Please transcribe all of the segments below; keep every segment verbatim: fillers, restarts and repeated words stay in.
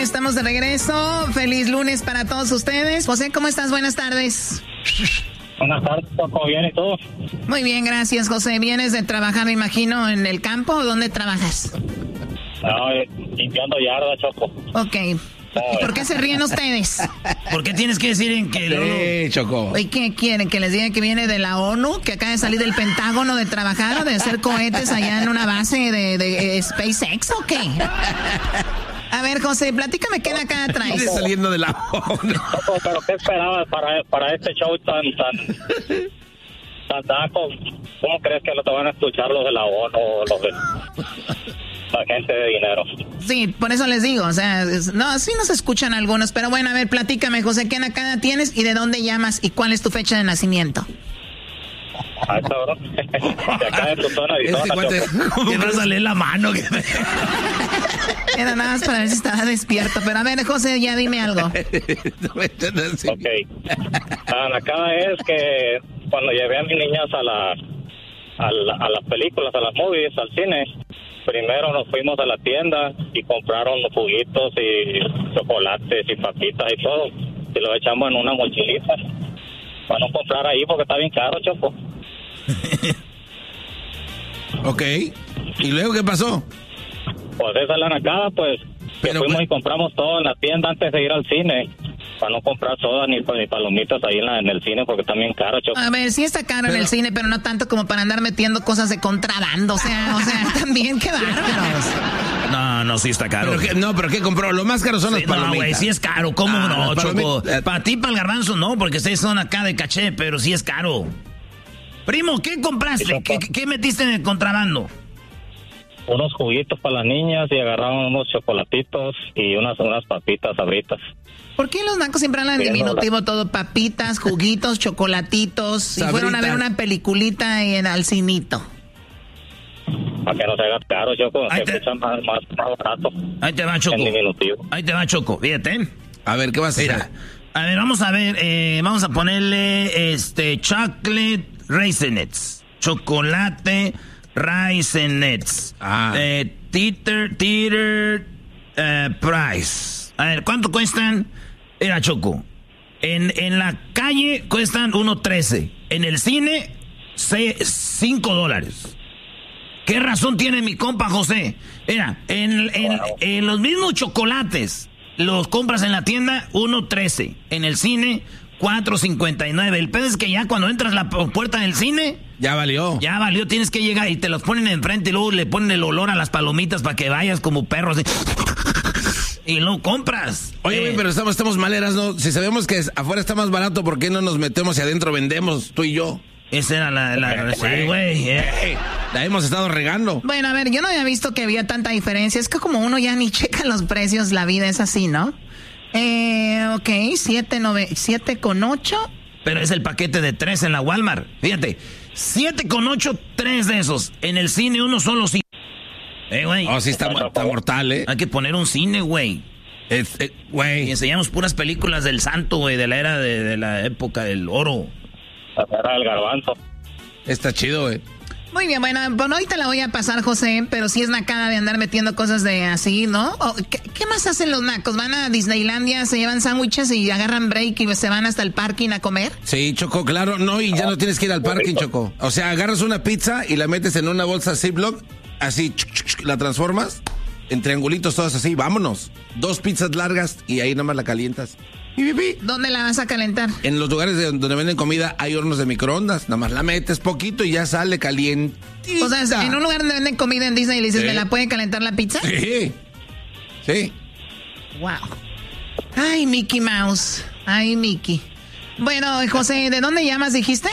estamos de regreso. Feliz lunes para todos ustedes. José, ¿cómo estás? Buenas tardes. Buenas tardes, ¿cómo bien y todo? Muy bien, gracias, José. ¿Vienes de trabajar, me imagino, en el campo o dónde trabajas? No, eh, limpiando yarda, Choco. Ok. ¿Y por qué se ríen ustedes? ¿Por qué tienes que decir en que... Sí, Choco. ¿Y qué quieren? ¿Que les diga que viene de la ONU? ¿Que acaba de salir del Pentágono de trabajar o de hacer cohetes allá en una base de, de, de SpaceX o qué? A ver, José, platícame qué acá traes. Viene saliendo de la ONU. Choco, pero ¿qué esperabas para, para este show tan, tan, tan taco? ¿Cómo crees que lo te van a escuchar los de la ONU o los de la gente de dinero? Sí, por eso les digo, o sea, es, no, sí nos escuchan algunos, pero bueno, a ver, platícame, José, ¿qué nakada tienes y de dónde llamas y cuál es tu fecha de nacimiento? Ah, cabrón. De acá de tu zona, Este cuate, ¿Qué vas a leer la mano? Era nada más para ver si estaba despierto, pero a ver, José, ya dime algo. Ok. La nakada es que cuando llevé a mis niñas a, la, a, la, a las películas, a las movies, al cine, primero nos fuimos a la tienda y compraron los juguitos y chocolates y papitas y todo. Y lo echamos en una mochilita. Para no comprar ahí porque está bien caro, Choco. Ok. ¿Y luego qué pasó? Pues esa es la nakada, pues. Que Pero, fuimos pues, y compramos todo en la tienda antes de ir al cine. Para no comprar soda ni, ni palomitas ahí en, la, en el cine porque está bien caro, Choco. A ver, sí está caro Pero- en el cine, pero no tanto como para andar metiendo cosas de contrabando, o sea, o sea, también qué bárbaros. No, no, sí está caro. ¿Pero qué- no, pero ¿qué compró? Lo más caro son Sí, las palomitas. no, güey, sí es caro. ¿Cómo Ah, no, las Choco? palomitas- Para ti, para el garbanzo, no, porque ustedes son acá de caché, pero sí es caro. Primo, ¿qué compraste? ¿Qué, qué- qué metiste en el contrabando? Unos juguitos para las niñas y agarraron unos chocolatitos y unas, unas papitas sabritas. ¿Por qué los nacos siempre hablan en Sí, no, diminutivo todo? Papitas, juguitos, chocolatitos. Y fueron a ver Sabritas. una peliculita en al cinito. Para que no se haga caro, Choco. Ahí Se te- escucha más, más, más barato. Ahí te va, Choco. En diminutivo. Ahí te va, Choco. Fíjate. A ver, ¿qué vas a Mira, hacer? a ver, vamos a ver, eh, vamos a ponerle este chocolate raisinets, chocolate raisinets, Ah. eh, teeter, teeter, eh, price. A ver, ¿cuánto cuestan? Era Choco. En, en la calle cuestan uno trece. En el cine, cinco dólares. ¿Qué razón tiene mi compa José? Mira, en, en, en los mismos chocolates, los compras en la tienda, uno trece. En el cine, cuatro cincuenta y nueve. El pedo es que ya cuando entras a la pu- puerta del cine, Ya valió. ya valió, tienes que llegar y te los ponen enfrente y luego le ponen el olor a las palomitas para que vayas como perro así. Y luego compras. Oye, Eh, güey, pero estamos, estamos maleras, ¿no? Si sabemos que es- afuera está más barato, ¿por qué no nos metemos y adentro vendemos, tú y yo? Esa era la... la sí, güey. eh. Ey, la hemos estado regando. Bueno, a ver, yo no había visto que había tanta diferencia. Es que como uno ya ni checa los precios, la vida es así, ¿no? Eh, ok, siete, nove, siete con ocho. Pero es el paquete de tres en la Walmart. Fíjate, siete con ocho, tres de esos. En el cine uno solo sí. Eh, güey. Oh, sí, está, está mortal, ¿eh? Hay que poner un cine, güey. Es- eh, Y Güey. enseñamos puras películas del santo, güey, de la era de, de la época del oro. La cara del garbanzo. Está chido, güey. Muy bien, bueno, bueno, ahorita la voy a pasar, José, pero sí es nacada de andar metiendo cosas de así, ¿no? O, ¿qué, qué más hacen los nacos? ¿Van a Disneylandia, se llevan sándwiches y agarran break y se van hasta el parking a comer? Sí, Choco, claro. No, y ya no tienes que ir al parking, Choco. O sea, agarras una pizza y la metes en una bolsa Ziploc, así, chuc, chuc, chuc, la transformas en triangulitos todas así, vámonos. Dos pizzas largas y ahí nada más la calientas. Y pipí. ¿Dónde la vas a calentar? En los lugares de donde venden comida hay hornos de microondas. Nada más la metes poquito y ya sale caliente. O sea, en un lugar donde venden comida en Disney y le dices, Sí. ¿me la puede calentar la pizza? Sí. Sí. Wow. Ay, Mickey Mouse. Ay, Mickey. Bueno, José, ¿de dónde llamas, dijiste?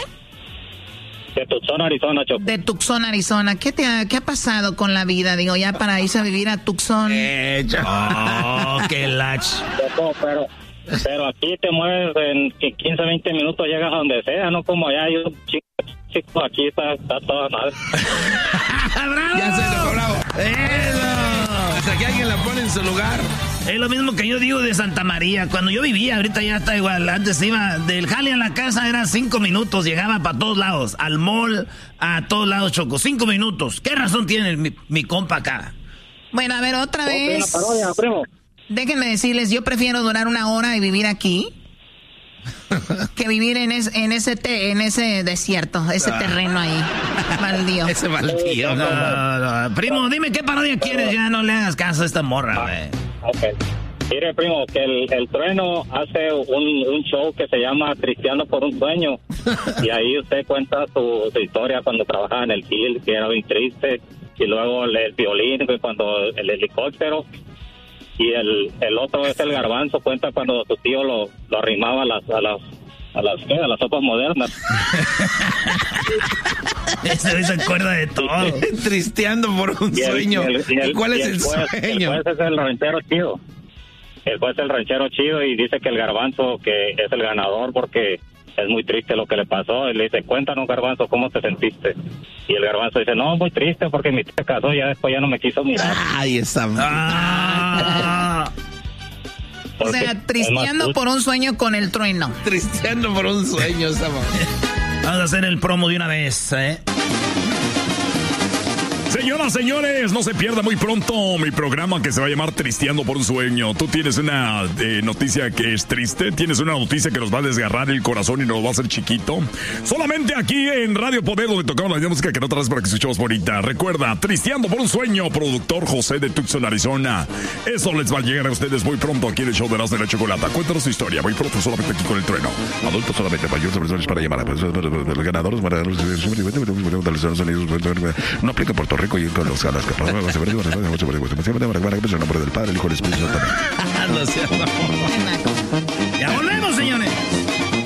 De Tucson, Arizona, Choco. De Tucson, Arizona. ¿Qué te ha, qué ha pasado con la vida? Digo, ya para irse a vivir a Tucson. Eh, Choco. Oh, qué lach. Choco, pero, pero aquí te mueves en quince, veinte minutos, llegas a donde sea, no como allá. Yo, chico, chico, aquí está, está toda madre. ¡Bravo! Ya se lo bravo. ¡Eso! Hasta que alguien la pone en su lugar. Es lo mismo que yo digo de Santa María. Cuando yo vivía, ahorita ya está igual. Antes iba del jale a la casa, eran cinco minutos. Llegaba para todos lados. Al mall, a todos lados, Choco. Cinco minutos. ¿Qué razón tiene mi, mi compa acá? Bueno, a ver, otra Una vez. parodia, primo. Déjenme decirles, yo prefiero durar una hora y vivir aquí que vivir en, es, en, ese te, en ese desierto, ese ah. terreno ahí, baldío. Ese baldío. No, no, no. Primo, dime qué parodia quieres, ya no le hagas caso a esta morra, güey. Ok. Mire, primo, que el, el Trueno hace un, un show que se llama Cristiano por un Sueño. Y ahí usted cuenta su, su historia cuando trabajaba en el Gil, que era muy triste. Y luego el, el violín, cuando el helicóptero. Y el, el otro es el Garbanzo, cuenta cuando tu tío lo, lo arrimaba a las a las a las, ¿qué? A las sopas modernas. Ese se acuerda de todo. Tristeando por un y el, sueño. Y el, y el, ¿Y cuál y es el, el juez, sueño? El juez es el ranchero chido. El juez es el ranchero chido y dice que el Garbanzo que es el ganador porque es muy triste lo que le pasó. Y le dice, cuéntanos, Garbanzo, ¿cómo te sentiste? Y el Garbanzo dice, no, muy triste porque mi tía se casó y ya después ya no me quiso mirar. Ahí está. Ah. O sea, tristeando por un sueño con el Trueno. Tristeando por un sueño, esa mamá. Vamos a hacer el promo de una vez, ¿eh? Señoras, señores, no se pierda muy pronto mi programa que se va a llamar Tristeando por un Sueño. Tú tienes una eh, noticia que es triste, tienes una noticia que nos va a desgarrar el corazón y nos va a hacer chiquito. Solamente aquí en Radio Poder, donde tocamos la música que no traes para que escuchemos bonita. Recuerda, Tristeando por un Sueño, productor José de Tucson, Arizona. Eso les va a llegar a ustedes muy pronto aquí en el show de Erasmo y la Chocolata. Cuéntanos su historia, muy pronto solamente aquí con el Trueno. Adultos solamente, mayores personas para llamar a los ganadores. No aplica Puerto Rico y con los alas que nombre del Padre, el Hijo y el Espíritu Santo.